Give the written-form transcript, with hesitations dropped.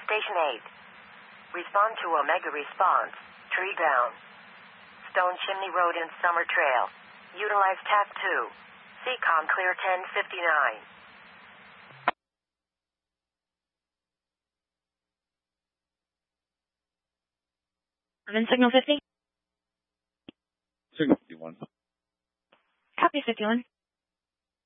Station 8. Respond to Omega response. Tree down. Stone Chimney Road and Summer Trail. Utilize TAP 2. CCOM clear 1059. Signal 50. Signal 51. Copy 51.